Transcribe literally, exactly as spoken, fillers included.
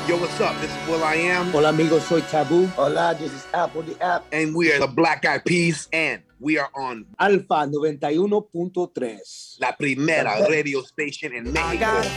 Yo, what's up? This is Will I Am. Hola amigos, soy Taboo. Hola, this is Apple the App. And we are the Black Eyed Peas. And we are on Alfa noventa y uno punto tres. La Primera Radio Station in Mexico.